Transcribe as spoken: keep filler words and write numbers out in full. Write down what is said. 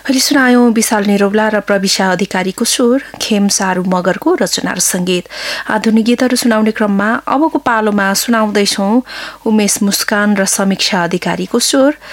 अहिले सुनायौं विशाल निरौला र प्रविशा अधिकारीको स्वर, खेम सारू मगरको रचना र संगीत। आधुनिक गीतहरू सुनाउने क्रममा अबको पालोमा सुनाउँदैछौं उमेश मुस्कान र समीक्षा अधिकारीको स्वर,